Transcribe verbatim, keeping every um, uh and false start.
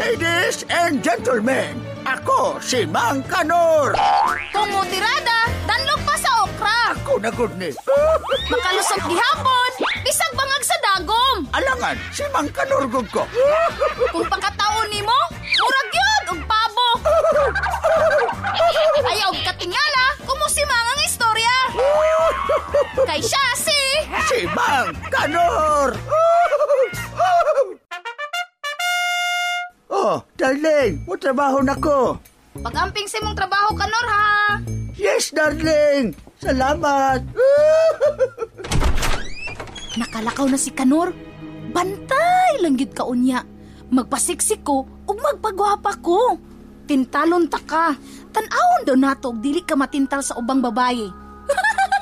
Ladies and gentlemen, ako si Mang Kanor. Kumutirada, danlog pa sa okra. Ako na good ni. Makalusog gihapon, bisag bangag sa dagom. Alangan, si Mang Kanor gud ko. Kung pagkataon nimo, murag yun og pabo. Ayaw og katingala, kumusimang ang istorya. Kay siya si... Si Mang Kanor. Oh, darling, mo trabaho na ko. Pag-amping sa imong trabaho, Kanor, ha? Yes, darling. Salamat. Nakalakaw na si Kanor. Bantay lang gid ka unya. Magpasiksik ko ug magpagwapa ko. Tintalon ta ka. Tan-awon daw nato og dili ka matintal sa ubang babaye.